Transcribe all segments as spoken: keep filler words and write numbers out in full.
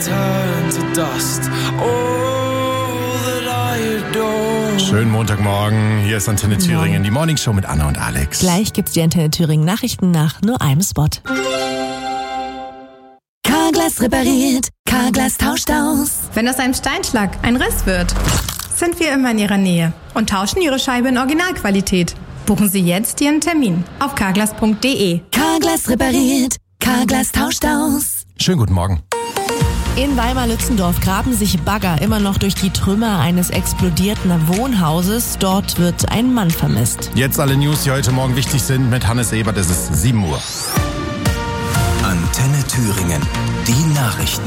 turn to dust. All that I adore. Schönen Montagmorgen, hier ist Antenne Thüringen, die Morningshow mit Anna und Alex. Gleich gibt's die Antenne Thüringen Nachrichten nach nur einem Spot. Carglass repariert, Carglass tauscht aus. Wenn aus einem Steinschlag ein Riss wird, sind wir immer in Ihrer Nähe und tauschen Ihre Scheibe in Originalqualität. Buchen Sie jetzt Ihren Termin auf carglass punkt de. Carglass repariert, Carglass tauscht aus. Schönen guten Morgen. In Weimar-Lützendorf graben sich Bagger immer noch durch die Trümmer eines explodierten Wohnhauses. Dort wird ein Mann vermisst. Jetzt alle News, die heute Morgen wichtig sind, mit Hannes Ebert. Es ist sieben Uhr. Antenne Thüringen, die Nachrichten.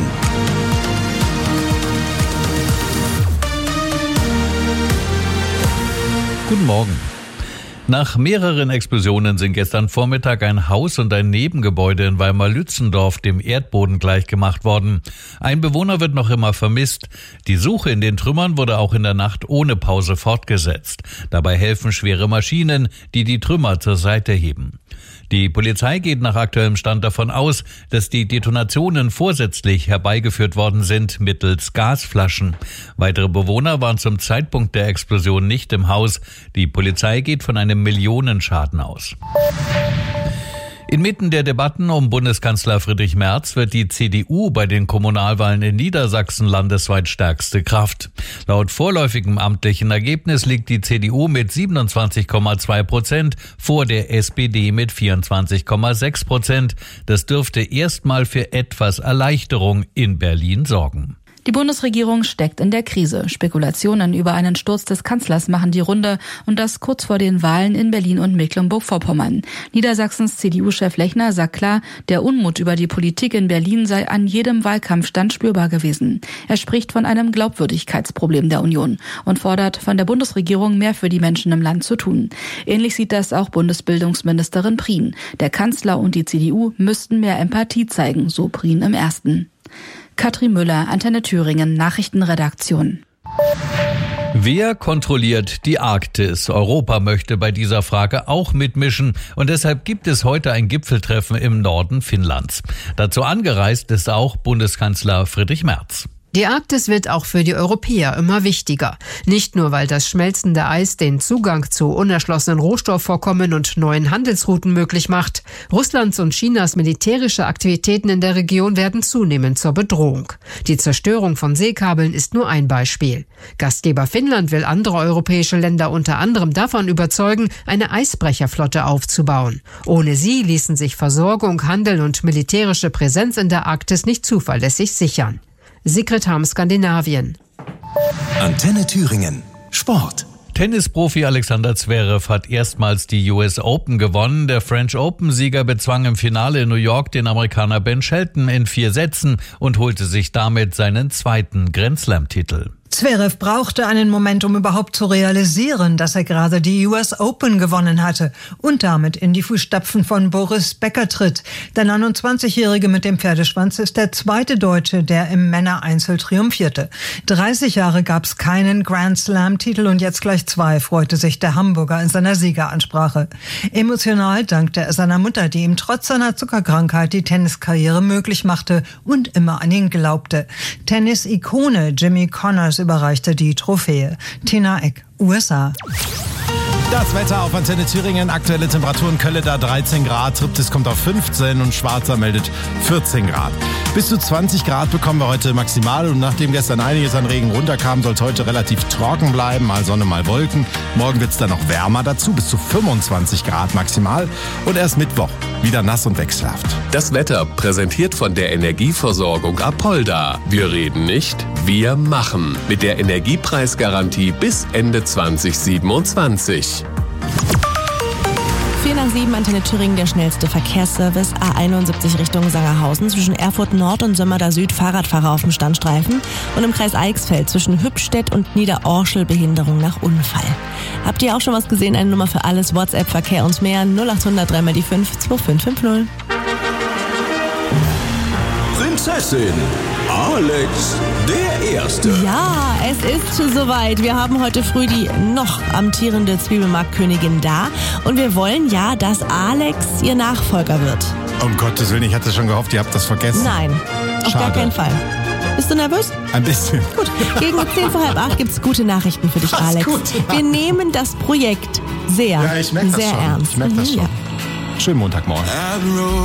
Guten Morgen. Nach mehreren Explosionen sind gestern Vormittag ein Haus und ein Nebengebäude in Weimar-Lützendorf dem Erdboden gleichgemacht worden. Ein Bewohner wird noch immer vermisst. Die Suche in den Trümmern wurde auch in der Nacht ohne Pause fortgesetzt. Dabei helfen schwere Maschinen, die die Trümmer zur Seite heben. Die Polizei geht nach aktuellem Stand davon aus, dass die Detonationen vorsätzlich herbeigeführt worden sind mittels Gasflaschen. Weitere Bewohner waren zum Zeitpunkt der Explosion nicht im Haus. Die Polizei geht von einem Millionenschaden aus. Inmitten der Debatten um Bundeskanzler Friedrich Merz wird die C D U bei den Kommunalwahlen in Niedersachsen landesweit stärkste Kraft. Laut vorläufigem amtlichen Ergebnis liegt die C D U mit siebenundzwanzig Komma zwei Prozent vor der S P D mit vierundzwanzig Komma sechs Prozent. Das dürfte erstmal für etwas Erleichterung in Berlin sorgen. Die Bundesregierung steckt in der Krise. Spekulationen über einen Sturz des Kanzlers machen die Runde und das kurz vor den Wahlen in Berlin und Mecklenburg-Vorpommern. Niedersachsens C D U-Chef Lechner sagt klar, der Unmut über die Politik in Berlin sei an jedem Wahlkampfstand spürbar gewesen. Er spricht von einem Glaubwürdigkeitsproblem der Union und fordert von der Bundesregierung mehr für die Menschen im Land zu tun. Ähnlich sieht das auch Bundesbildungsministerin Prien. Der Kanzler und die C D U müssten mehr Empathie zeigen, so Prien im Ersten. Katrin Müller, Antenne Thüringen, Nachrichtenredaktion. Wer kontrolliert die Arktis? Europa möchte bei dieser Frage auch mitmischen und deshalb gibt es heute ein Gipfeltreffen im Norden Finnlands. Dazu angereist ist auch Bundeskanzler Friedrich Merz. Die Arktis wird auch für die Europäer immer wichtiger. Nicht nur, weil das schmelzende Eis den Zugang zu unerschlossenen Rohstoffvorkommen und neuen Handelsrouten möglich macht. Russlands und Chinas militärische Aktivitäten in der Region werden zunehmend zur Bedrohung. Die Zerstörung von Seekabeln ist nur ein Beispiel. Gastgeber Finnland will andere europäische Länder unter anderem davon überzeugen, eine Eisbrecherflotte aufzubauen. Ohne sie ließen sich Versorgung, Handel und militärische Präsenz in der Arktis nicht zuverlässig sichern. Sigrid Harm, Skandinavien. Antenne Thüringen. Sport. Tennisprofi Alexander Zverev hat erstmals die U S Open gewonnen. Der French Open-Sieger bezwang im Finale in New York den Amerikaner Ben Shelton in vier Sätzen und holte sich damit seinen zweiten Grand Slam-Titel. Zverev brauchte einen Moment, um überhaupt zu realisieren, dass er gerade die U S Open gewonnen hatte und damit in die Fußstapfen von Boris Becker tritt. Der neunundzwanzigjährige mit dem Pferdeschwanz ist der zweite Deutsche, der im Männereinzel triumphierte. dreißig Jahre gab es keinen Grand Slam-Titel und jetzt gleich zwei, freute sich der Hamburger in seiner Siegeransprache. Emotional dankte er seiner Mutter, die ihm trotz seiner Zuckerkrankheit die Tenniskarriere möglich machte und immer an ihn glaubte. Tennis-Ikone Jimmy Connors überreichte die Trophäe. Tina Eck, U S A. Das Wetter auf Antenne Thüringen. Aktuelle Temperaturen: Kölleda dreizehn Grad, Triptis kommt auf fünfzehn und Schwarzer meldet vierzehn Grad. Bis zu zwanzig Grad bekommen wir heute maximal und nachdem gestern einiges an Regen runterkam, soll es heute relativ trocken bleiben, mal Sonne, mal Wolken. Morgen wird es dann noch wärmer dazu, bis zu fünfundzwanzig Grad maximal und erst Mittwoch wieder nass und wechselhaft. Das Wetter präsentiert von der Energieversorgung Apolda. Wir reden nicht, wir machen. Mit der Energiepreisgarantie bis Ende zwanzig siebenundzwanzig. vier nach sieben, Antenne Thüringen, der schnellste Verkehrsservice. A einundsiebzig Richtung Sangerhausen. Zwischen Erfurt Nord und Sömmerda Süd Fahrradfahrer auf dem Standstreifen. Und im Kreis Eichsfeld zwischen Hübstedt und Niederorschel Behinderung nach Unfall. Habt ihr auch schon was gesehen? Eine Nummer für alles. WhatsApp, Verkehr und mehr. null acht hundert drei mal die fünf zwei fünf fünf null. Prinzessin Alex, der Erste. Ja, es ist soweit. Wir haben heute früh die noch amtierende Zwiebelmarktkönigin da. Und wir wollen ja, dass Alex ihr Nachfolger wird. Um Gottes Willen, ich hatte schon gehofft, ihr habt das vergessen. Nein, auf Schade. gar keinen Fall. Bist du nervös? Ein bisschen. Gut. Gegen zehn vor halb acht gibt's gute Nachrichten für dich, Das ist Alex. gut, ja. Wir nehmen das Projekt sehr, Ja, ich merke das sehr schon. ernst. Ich merke das Mhm, schon. ja. Schönen Montagmorgen. Admiral